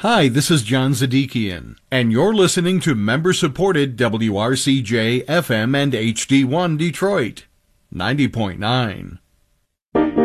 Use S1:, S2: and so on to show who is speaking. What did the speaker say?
S1: Hi, this is John Zadikian, and you're listening to member-supported WRCJ FM and HD1 Detroit, 90.9.